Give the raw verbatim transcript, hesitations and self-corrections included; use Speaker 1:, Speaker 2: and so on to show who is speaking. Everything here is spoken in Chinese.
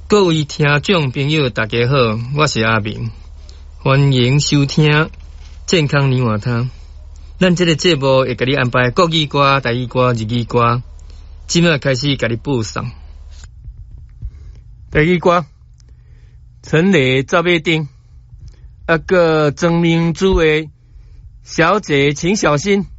Speaker 1: 各位听众朋友，大家好，我是阿明，欢迎收听健康泥瓦汤。咱这个节目会给你安排国语歌、台语歌、日语歌，今麦开始给你播送。台语歌，陈雷赵月丁，那个曾明珠的小姐请小心。